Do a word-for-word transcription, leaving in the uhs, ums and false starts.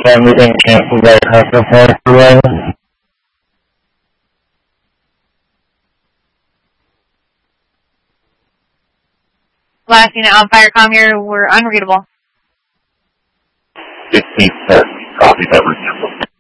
everything canceled by Custom Force provider. Last unit on Firecom here, we're unreadable. sixteen, copy that was canceled.